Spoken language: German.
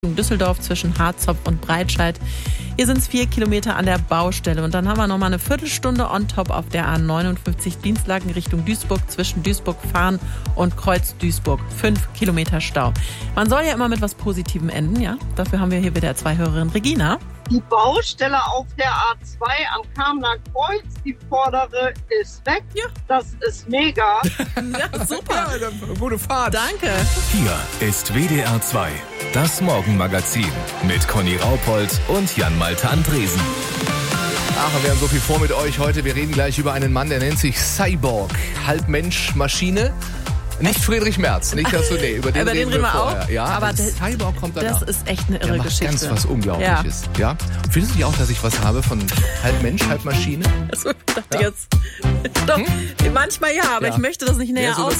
Düsseldorf zwischen Harzopf und Breitscheid. Hier sind es 4 Kilometer an der Baustelle. Und dann haben wir nochmal eine Viertelstunde on top auf der A59 Dienstlaken Richtung Duisburg zwischen Duisburg-Fahren und Kreuz-Duisburg. 5 Kilometer Stau. Man soll ja immer mit was Positivem enden, ja? Dafür haben wir hier wieder 2 Hörerinnen. Regina? Die Baustelle auf der A2 am Kamener Kreuz, die vordere ist weg. Ja. Das ist mega. Ja, super. Ja, gute Fahrt. Danke. Hier ist WDR 2, das Morgenmagazin mit Conny Raupold und Jan-Malte Andresen. Ach, wir haben so viel vor mit euch heute. Wir reden gleich über einen Mann, der nennt sich Cyborg. Halb Mensch, Maschine. Nicht Friedrich Merz, nicht das so, nee, über den reden wir vorher. auch. Ja, aber Cyborg kommt danach. Das ist echt eine irre der macht Geschichte. ganz was Unglaubliches. Ja. Findest du nicht auch, dass ich was habe von halb Mensch, halb Maschine? Also, ich dachte jetzt, doch, manchmal ja, aber ich möchte das nicht näher so eine